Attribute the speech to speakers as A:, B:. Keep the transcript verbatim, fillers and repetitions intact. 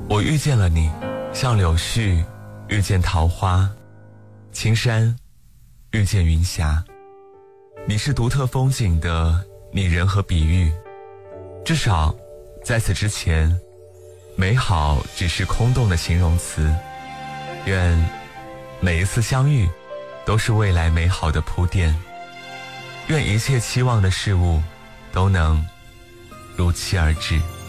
A: 我遇见了你，像柳絮遇见桃花，青山遇见云霞。你是独特风景的拟人和比喻，至少在此之前，美好只是空洞的形容词。愿每一次相遇都是未来美好的铺垫，愿一切期望的事物都能如期而至。